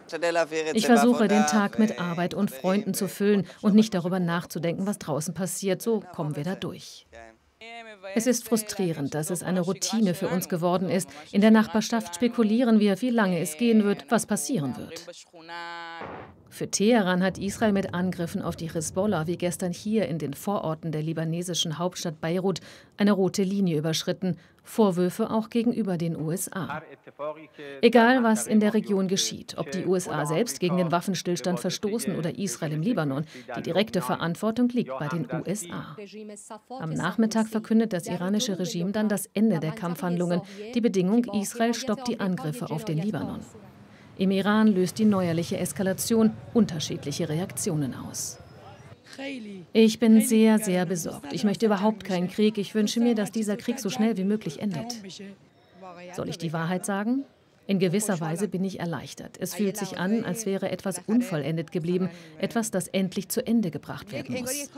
Ich versuche, den Tag mit Arbeit und Freunden zu füllen und nicht darüber nachzudenken, was draußen passiert. So kommen wir da durch. Es ist frustrierend, dass es eine Routine für uns geworden ist. In der Nachbarschaft spekulieren wir, wie lange es gehen wird, was passieren wird. Für Teheran hat Israel mit Angriffen auf die Hisbollah wie gestern hier in den Vororten der libanesischen Hauptstadt Beirut eine rote Linie überschritten. Vorwürfe auch gegenüber den USA. Egal, was in der Region geschieht, ob die USA selbst gegen den Waffenstillstand verstoßen oder Israel im Libanon, die direkte Verantwortung liegt bei den USA. Am Nachmittag verkündet das iranische Regime dann das Ende der Kampfhandlungen. Die Bedingung, Israel stoppt die Angriffe auf den Libanon. Im Iran löst die neuerliche Eskalation unterschiedliche Reaktionen aus. Ich bin sehr, sehr besorgt. Ich möchte überhaupt keinen Krieg. Ich wünsche mir, dass dieser Krieg so schnell wie möglich endet. Soll ich die Wahrheit sagen? In gewisser Weise bin ich erleichtert. Es fühlt sich an, als wäre etwas unvollendet geblieben, etwas, das endlich zu Ende gebracht werden muss.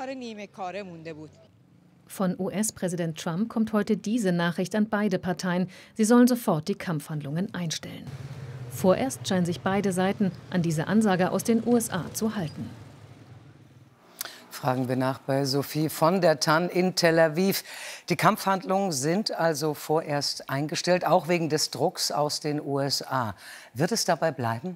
Von US-Präsident Trump kommt heute diese Nachricht an beide Parteien. Sie sollen sofort die Kampfhandlungen einstellen. Vorerst scheinen sich beide Seiten an diese Ansage aus den USA zu halten. Fragen wir nach bei Sophie von der TAN in Tel Aviv. Die Kampfhandlungen sind also vorerst eingestellt, auch wegen des Drucks aus den USA. Wird es dabei bleiben?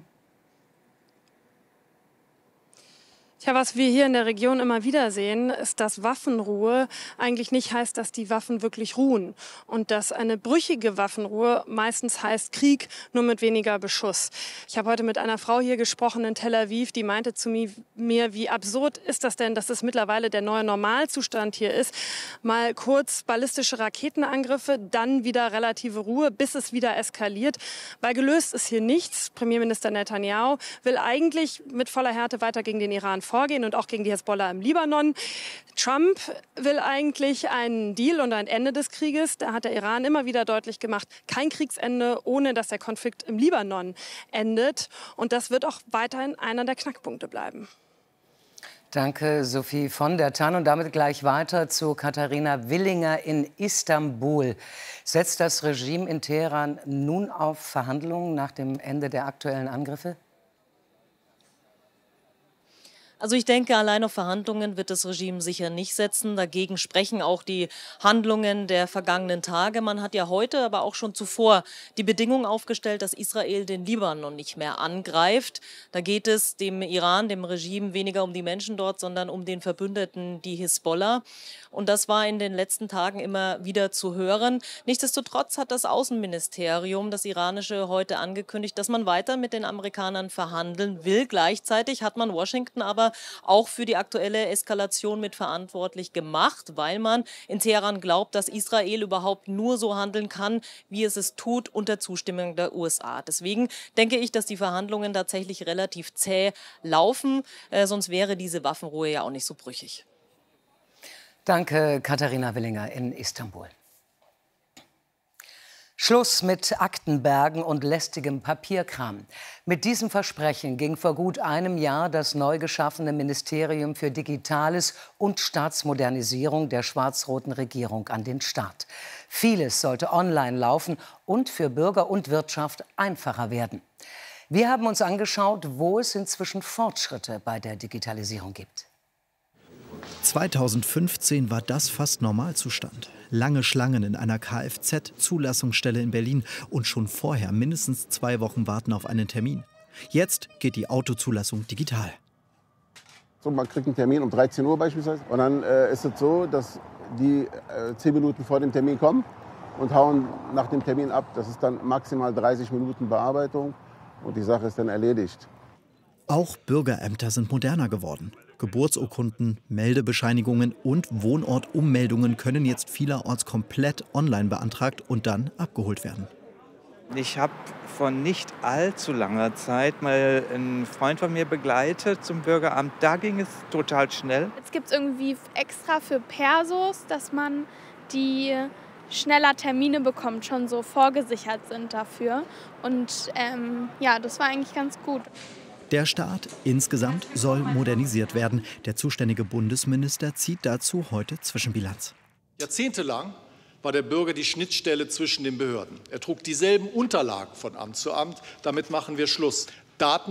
Ja, was wir hier in der Region immer wieder sehen, ist, dass Waffenruhe eigentlich nicht heißt, dass die Waffen wirklich ruhen. Und dass eine brüchige Waffenruhe meistens heißt Krieg, nur mit weniger Beschuss. Ich habe heute mit einer Frau hier gesprochen in Tel Aviv, die meinte zu mir, wie absurd ist das denn, dass es mittlerweile der neue Normalzustand hier ist. Mal kurz ballistische Raketenangriffe, dann wieder relative Ruhe, bis es wieder eskaliert. Weil gelöst ist hier nichts. Premierminister Netanyahu will eigentlich mit voller Härte weiter gegen den Iran vorgehen und auch gegen die Hisbollah im Libanon. Trump will eigentlich einen Deal und ein Ende des Krieges. Da hat der Iran immer wieder deutlich gemacht, kein Kriegsende, ohne dass der Konflikt im Libanon endet. Und das wird auch weiterhin einer der Knackpunkte bleiben. Danke, Sophie von der TAN. Und damit gleich weiter zu Katharina Willinger in Istanbul. Setzt das Regime in Teheran nun auf Verhandlungen nach dem Ende der aktuellen Angriffe? Also ich denke, allein auf Verhandlungen wird das Regime sicher nicht setzen. Dagegen sprechen auch die Handlungen der vergangenen Tage. Man hat ja heute, aber auch schon zuvor die Bedingung aufgestellt, dass Israel den Libanon nicht mehr angreift. Da geht es dem Iran, dem Regime, weniger um die Menschen dort, sondern um den Verbündeten, die Hisbollah. Und das war in den letzten Tagen immer wieder zu hören. Nichtsdestotrotz hat das Außenministerium, das iranische, heute angekündigt, dass man weiter mit den Amerikanern verhandeln will. Gleichzeitig hat man Washington aber auch für die aktuelle Eskalation mitverantwortlich gemacht, weil man in Teheran glaubt, dass Israel überhaupt nur so handeln kann, wie es tut, unter Zustimmung der USA. Deswegen denke ich, dass die Verhandlungen tatsächlich relativ zäh laufen, sonst wäre diese Waffenruhe ja auch nicht so brüchig. Danke, Katharina Willinger in Istanbul. Schluss mit Aktenbergen und lästigem Papierkram. Mit diesem Versprechen ging vor gut einem Jahr das neu geschaffene Ministerium für Digitales und Staatsmodernisierung der schwarz-roten Regierung an den Start. Vieles sollte online laufen und für Bürger und Wirtschaft einfacher werden. Wir haben uns angeschaut, wo es inzwischen Fortschritte bei der Digitalisierung gibt. 2015 war das fast Normalzustand. Lange Schlangen in einer Kfz-Zulassungsstelle in Berlin und schon vorher mindestens 2 Wochen warten auf einen Termin. Jetzt geht die Autozulassung digital. So, man kriegt einen Termin um 13 Uhr beispielsweise und dann ist es so, dass die 10 Minuten vor dem Termin kommen und hauen nach dem Termin ab. Das ist dann maximal 30 Minuten Bearbeitung und die Sache ist dann erledigt. Auch Bürgerämter sind moderner geworden. Geburtsurkunden, Meldebescheinigungen und Wohnortummeldungen können jetzt vielerorts komplett online beantragt und dann abgeholt werden. Ich habe vor nicht allzu langer Zeit mal einen Freund von mir begleitet zum Bürgeramt. Da ging es total schnell. Jetzt gibt es irgendwie extra für Persos, dass man die schneller Termine bekommt, schon so vorgesichert sind dafür. Und ja, das war eigentlich ganz gut. Der Staat insgesamt soll modernisiert werden. Der zuständige Bundesminister zieht dazu heute Zwischenbilanz. Jahrzehntelang war der Bürger die Schnittstelle zwischen den Behörden. Er trug dieselben Unterlagen von Amt zu Amt. Damit machen wir Schluss. Daten